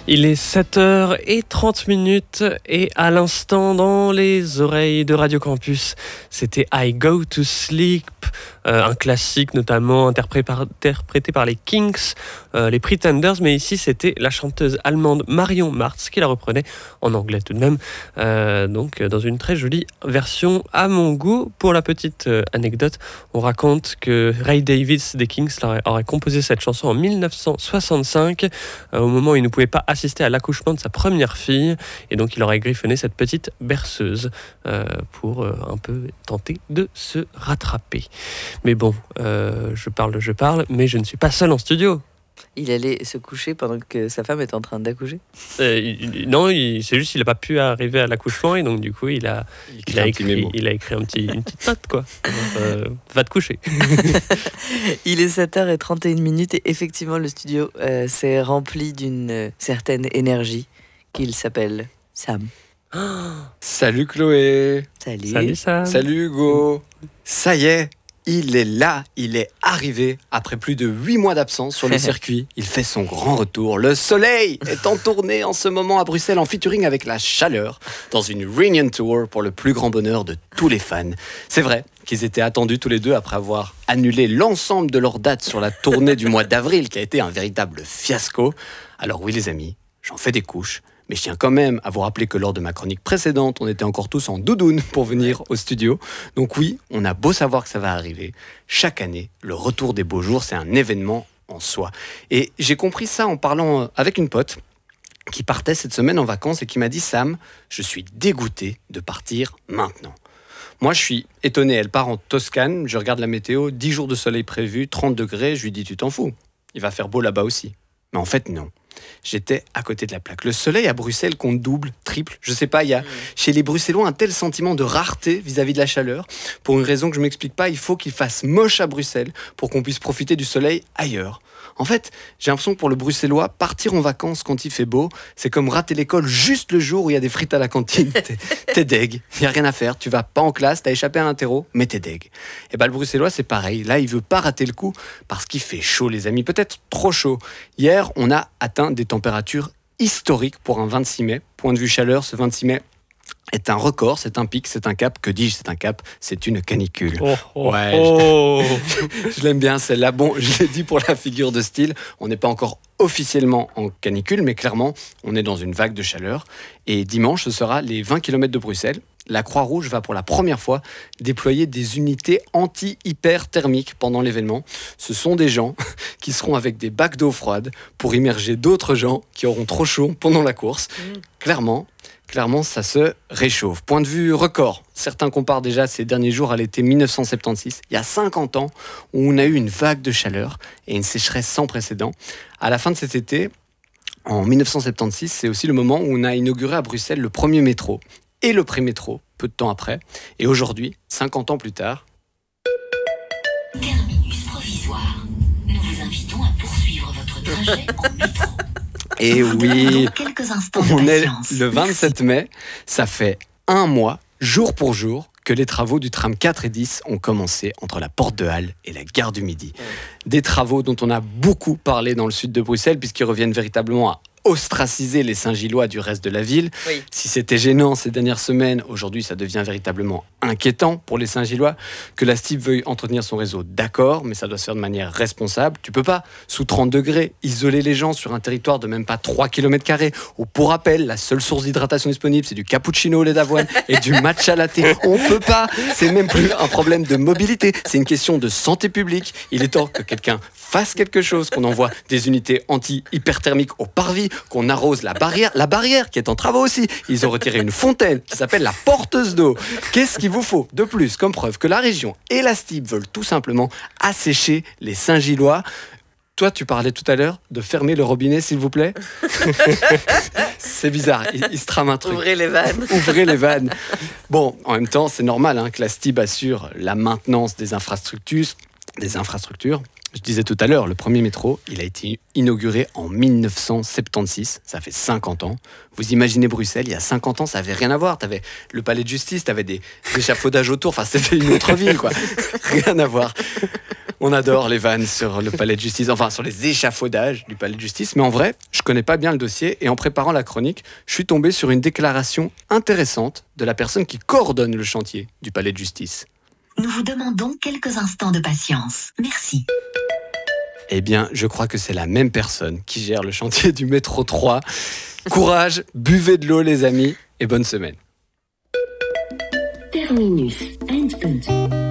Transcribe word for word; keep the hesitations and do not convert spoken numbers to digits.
Il est sept heures trente et à l'instant dans les oreilles de Radio Campus, c'était I Go to Sleep, euh, un classique notamment interprété par, interprété par les Kinks, euh, les Pretenders, mais ici c'était la chanteuse allemande Marion Martz qui la reprenait en anglais tout de même, euh, donc dans une très jolie version à mon goût. Pour la petite euh, anecdote, on raconte que Ray Davies des Kinks aurait composé cette chanson en dix-neuf cent soixante-cinq, euh, au moment où il ne pouvait pas assister à l'accouchement de sa première fille, et donc il aurait griffonné cette petite berceuse euh, pour euh, un peu tenter de se rattraper. Mais bon, euh, je parle, je parle, mais je ne suis pas seul en studio. Il allait se coucher pendant que sa femme était en train d'accoucher euh, il, Non, il, c'est juste qu'il n'a pas pu arriver à l'accouchement, et donc du coup il a, il il a, écrit, il a écrit un petit, une petite note, quoi. Euh, va te coucher. Il est sept heures trente et une et effectivement le studio euh, s'est rempli d'une euh, certaine énergie qu'il s'appelle Sam. Salut Chloé. Salut. Salut Sam. Salut Hugo. Ça y est, il est là, il est arrivé. Après plus de huit mois d'absence sur le circuit, il fait son grand retour. Le soleil est en tournée en ce moment à Bruxelles en featuring avec la chaleur dans une Reunion Tour pour le plus grand bonheur de tous les fans. C'est vrai qu'ils étaient attendus tous les deux après avoir annulé l'ensemble de leurs dates sur la tournée du mois d'avril qui a été un véritable fiasco. Alors oui les amis, j'en fais des couches. Mais je tiens quand même à vous rappeler que lors de ma chronique précédente, on était encore tous en doudoune pour venir au studio. Donc oui, on a beau savoir que ça va arriver. Chaque année, le retour des beaux jours, c'est un événement en soi. Et j'ai compris ça en parlant avec une pote qui partait cette semaine en vacances et qui m'a dit « Sam, je suis dégoûté de partir maintenant ». Moi, je suis étonné. Elle part en Toscane, je regarde la météo, dix jours de soleil prévus, trente degrés. Je lui dis « Tu t'en fous, il va faire beau là-bas aussi ». Mais en fait, non. J'étais à côté de la plaque. Le soleil à Bruxelles compte double, triple, je sais pas, il y a mmh. chez les Bruxellois un tel sentiment de rareté vis-à-vis de la chaleur. Pour une raison que je m'explique pas, il faut qu'il fasse moche à Bruxelles pour qu'on puisse profiter du soleil ailleurs. En fait, j'ai l'impression que pour le Bruxellois, partir en vacances quand il fait beau, c'est comme rater l'école juste le jour où il y a des frites à la cantine. T'es, t'es deg, il n'y a rien à faire, tu vas pas en classe, t'as échappé à l'interro, mais t'es deg. Et ben le Bruxellois, c'est pareil. Là, il veut pas rater le coup parce qu'il fait chaud, les amis, peut-être trop chaud. Hier, on a atteint des températures historiques pour un vingt-six mai. Point de vue chaleur, ce vingt-six mai est un record, c'est un pic, c'est un cap. Que dis-je, c'est un cap, c'est une canicule. Oh, oh, ouais, oh. Je, je l'aime bien celle-là. Bon, je l'ai dit pour la figure de style, on n'est pas encore officiellement en canicule, mais clairement, on est dans une vague de chaleur. Et dimanche, ce sera les vingt kilomètres de Bruxelles. La Croix-Rouge va pour la première fois déployer des unités anti-hyperthermiques pendant l'événement. Ce sont des gens qui seront avec des bacs d'eau froide pour immerger d'autres gens qui auront trop chaud pendant la course. Mmh. Clairement, clairement, ça se réchauffe. Point de vue record. Certains comparent déjà ces derniers jours à l'été dix-neuf cent soixante-seize, il y a cinquante ans, où on a eu une vague de chaleur et une sécheresse sans précédent. À la fin de cet été, en dix-neuf cent soixante-seize, c'est aussi le moment où on a inauguré à Bruxelles le premier métro et le pré-métro, peu de temps après. Et aujourd'hui, cinquante ans plus tard... Terminus provisoire. Nous vous invitons à poursuivre votre trajet en métro. Et oui, on est le vingt-sept mai, ça fait un mois, jour pour jour, que les travaux du tram quatre et dix ont commencé entre la Porte de Halle et la gare du Midi. Des travaux dont on a beaucoup parlé dans le sud de Bruxelles, puisqu'ils reviennent véritablement à ostraciser les Saint-Gillois du reste de la ville. Oui. Si c'était gênant ces dernières semaines, aujourd'hui ça devient véritablement inquiétant pour les Saint-Gillois. Que la S T I B veuille entretenir son réseau, d'accord, mais ça doit se faire de manière responsable. Tu peux pas, sous trente degrés, isoler les gens sur un territoire de même pas trois kilomètres carrés, où pour rappel, la seule source d'hydratation disponible, c'est du cappuccino au lait d'avoine et du matcha latte. On peut pas, c'est même plus un problème de mobilité, c'est une question de santé publique. Il est temps que quelqu'un fasse quelque chose, qu'on envoie des unités anti-hyperthermiques au parvis, qu'on arrose la barrière, la barrière qui est en travaux aussi. Ils ont retiré une fontaine qui s'appelle la porteuse d'eau. Qu'est-ce qu'il vous faut de plus comme preuve que la région et la S T I B veulent tout simplement assécher les Saint-Gillois? Toi, tu parlais tout à l'heure de fermer le robinet, s'il vous plaît. C'est bizarre, il, il se trame un truc. Ouvrez les vannes. Ouvrez les vannes. Bon, en même temps, c'est normal hein, que la S T I B assure la maintenance des infrastructures, des infrastructures. Je disais tout à l'heure, le premier métro, il a été inauguré en dix-neuf cent soixante-seize, ça fait cinquante ans. Vous imaginez Bruxelles, il y a cinquante ans, ça n'avait rien à voir. Tu avais le palais de justice, tu avais des échafaudages autour, enfin c'était une autre ville, quoi. Rien à voir. On adore les vannes sur le palais de justice, enfin sur les échafaudages du palais de justice. Mais en vrai, je connais pas bien le dossier et en préparant la chronique, je suis tombé sur une déclaration intéressante de la personne qui coordonne le chantier du palais de justice. Nous vous demandons quelques instants de patience. Merci. Eh bien, je crois que c'est la même personne qui gère le chantier du métro trois. Courage, buvez de l'eau les amis et bonne semaine. Terminus. Endpunt.